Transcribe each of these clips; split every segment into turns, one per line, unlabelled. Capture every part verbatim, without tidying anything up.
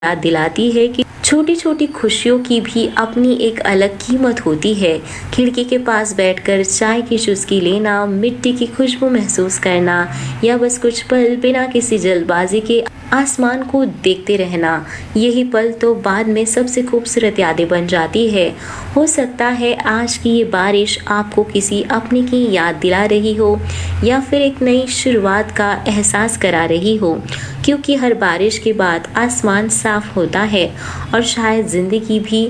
याद दिलाती है कि छोटी छोटी खुशियों की भी अपनी एक अलग कीमत होती है। खिड़की के पास बैठकर चाय की चुस्की लेना, मिट्टी की खुशबू महसूस करना या बस कुछ पल बिना किसी जल्दबाजी के आसमान को देखते रहना, यही पल तो बाद में सबसे खूबसूरत यादें बन जाती है। हो सकता है आज की ये बारिश आपको किसी अपने की याद दिला रही हो या फिर एक नई शुरुआत का एहसास करा रही हो, क्योंकि हर बारिश के बाद आसमान साफ होता है और शायद ज़िंदगी भी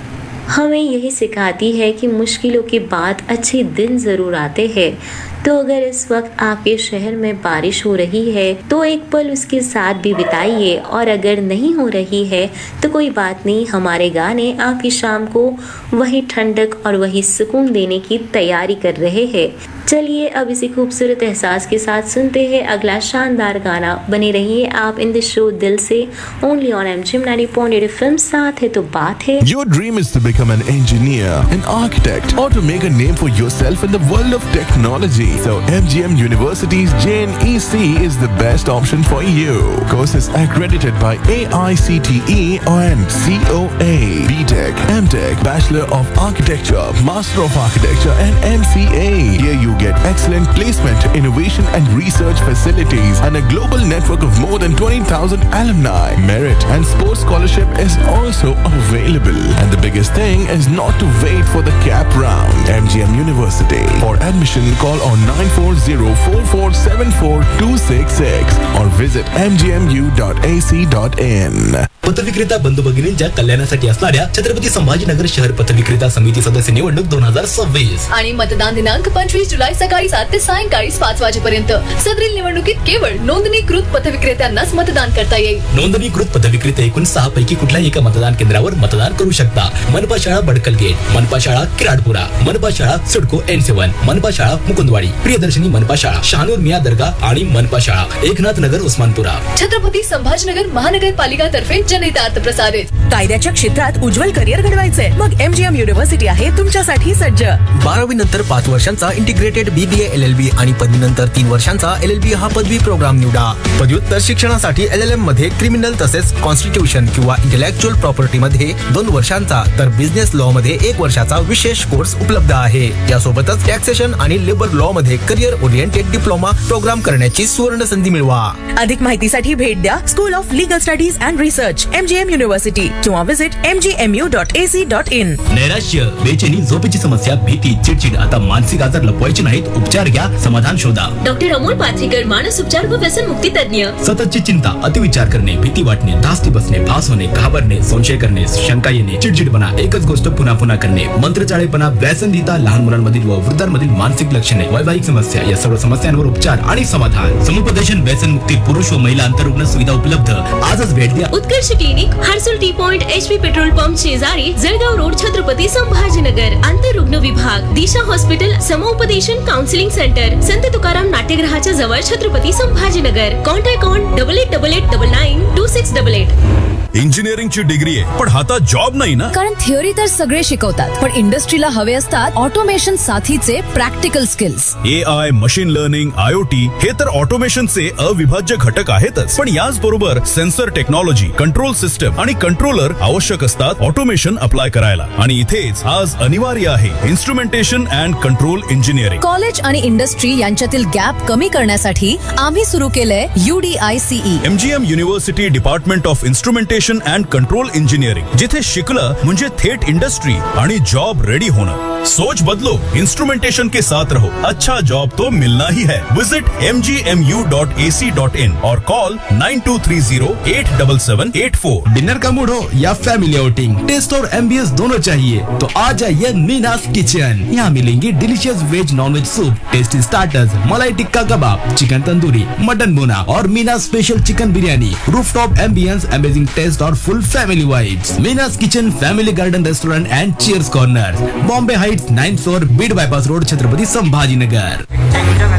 हमें यही सिखाती है कि मुश्किलों के बाद अच्छे दिन ज़रूर आते हैं। तो अगर इस वक्त आपके शहर में बारिश हो रही है तो एक पल उसके साथ भी बिताइए, और अगर नहीं हो रही है तो कोई बात नहीं, हमारे गाने आपकी शाम को वही ठंडक और वही सुकून देने की तैयारी कर रहे हैं। चलिए अब इसी खूबसूरत एहसास के साथ सुनते हैं अगला शानदार गाना। बने रहिए आप इन द शो दिल से, only on MGM ninety point eight FM. साथ है तो बात है।
Your dream is to become an engineer, an architect, or to make a name for yourself in the world of technology. So M G M University's J N E C is the best option for you. Courses accredited by A I C T E and C O A. B Tech, M Tech, Bachelor of Architecture, Master of Architecture and M C A. Here you get excellent placement, innovation and research facilities and a global network of more than twenty thousand alumni. Merit and sports scholarship is also available. And the biggest thing is not to wait for the cap round. M G M University. For admission, call on nine four zero four four seven four two six six or visit m g m u dot a c dot in.
पथविक्रेता बंधू भगिनींच्या कल्याणासाठी असणाऱ्या छत्रपती संभाजीनगर शहर पथविक्रेता समिती सदस्य निवडणूक दोन हजार सव्वीस
आणि मतदान दिनांक पंचवीस जुलै सकाळी सात ते सायंकाळी पाच वाजेपर्यंत. सदरील निवडणुकीत केवळ नोंदणीकृत पथविक्रेत्यांनाच मतदान करता येईल.
नोंदणीकृत पथविक्रेते एकूण सहा पैकी कुठल्याही एका मतदान केंद्रावर मतदान करू शकता. मनपा शाळा बडकल गेट, मनपा शाळा किराडपुरा, मनपा शाळा सुडको एन सेवन, मनपा शाळा मुकुंदवाडी, प्रियदर्शनी मनपा शाळा शहानूर मिया दर्गा आणि मनपा शाळा एकनाथ नगर उस्मानपुरा.
छत्रपती संभाजीनगर महानगरपालिका तर्फे जनहितार्थ प्रसारित.
कायद्याच्या क्षेत्रात उज्ज्वल करिअर घडवायचे मग एमजीएम युनिव्हर्सिटी आहे तुमच्यासाठी सज्ज.
बारावी नंतर पाच वर्षांचा इंटिग्रेटेड बीबीए एलएलबी आणि पदवीनंतर तीन वर्षांचा एलएलबी हा पदवी प्रोग्राम निवडा. पदव्युत्तर शिक्षणासाठी एलएलएम मध्ये क्रिमिनल तसेच कॉन्स्टिट्यूशन किंवा इंटेलेक्चुअल प्रॉपर्टी मध्ये दोन वर्षांचा तर बिझनेस लॉ मध्ये एक वर्षाचा विशेष कोर्स उपलब्ध आहे. यासोबतच टॅक्सेशन आणि लेबर लॉ मध्ये करिअर ओरिएंटेड डिप्लोमा प्रोग्राम करण्याची सुवर्ण संधी मिळवा.
अधिक माहितीसाठी भेट द्या school of legal studies and research MGM university किंवा visit M G M U dot A C dot in.
नैराश्य, बेचैनी, झोपेची समस्या, भीती, चिडचिड, आता मानसिक आजार लपवायचे नाहीत, उपचार घ्या, समाधान शोधा.
डॉक्टर अमोल पाथरीकर, मानस उपचार व व्यसन मुक्ती तज्ञ.
सततची चिंता, अतिविचार करणे, भीती वाटणे, धास्ती बसणे, भास होणे, घाबरणे, संशय करणे, शंका येणे, चिडचिडपणा, एकच गोष्ट पुन्हा पुन्हा करणे, मंत्रचाळेपणा, व्यसनधीता, लहान मुलांमधील व वृद्धांमधील मानसिक लक्षणे, वैवाहिक समस्या, या सर्व समस्यांवर उपचार आणि समाधान. समुपदेशन, व्यसन मुक्ती, पुरुष व महिला अंतरुग्ण सुविधा उपलब्ध. आजच भेट द्या.
उत्कर्ष clinic, Harsul T point, HP petrol pump शेजारी, जळगाव रोड, छत्रपती संभाजीनगर. आंतररुग्ण विभाग, दिशा हॉस्पिटल, समुपदेशन काउन्सिलिंग सेंटर, संत तुकाराम नाट्यगृहाच्या जवळ, Chhatrapati Sambhajinagar. Contact on double eight double eight double nine to six double eight.
इंजिनिअरिंगची degree आहे पण हातात जॉब नाही ना.
कारण थिअरी तर सगळे शिकवतात पण इंडस्ट्रीला हवे असतात ऑटोमेशन साथीचे practical skills.
A I, machine learning, IoT हे तर ऑटोमेशनचे अविभाज्य घटक आहेतच, पण याच बरोबर सेन्सर टेक्नॉलॉजी, कंट्रोल सिस्टम आणि कंट्रोलर आवश्यक असतात ऑटोमेशन अप्लाय करायला. आणि इथेच आज अनिवार्य आहे instrumentation and control engineering.
College आणि इंडस्ट्री यांच्यातील गॅप कमी करण्यासाठी आम्ही सुरू केलंय यूडीआयसीई.
MGM university department of instrumentation and control engineering, जिथे शिकलं म्हणजे थेट इंडस्ट्री आणि जॉब रेडी होणं. सोच बदलो, इंस्ट्रूमेंटेशन के साथ रहो, अच्छा जॉब तो मिलना ही है. Visit M G M U dot A C dot in और call nine to three Ziro eight double seven eight four.
Dinner का मूड हो या फैमिली आउटिंग, टेस्ट और एम्बियंस दोनों चाहिए तो आ जाइए मीनास किचन. यहाँ मिलेंगी delicious veg non veg soup, tasty starters, मलाई टिक्का कबाब, चिकन तंदूरी, मटन बोना और मीनास special chicken biryani. Rooftop ambience, amazing taste और फुल family vibes. मीनास kitchen, family garden restaurant end cheers corner, Bombay Heights, ninth floor, Beed bypass road, Chhatrapati Sambhajinagar.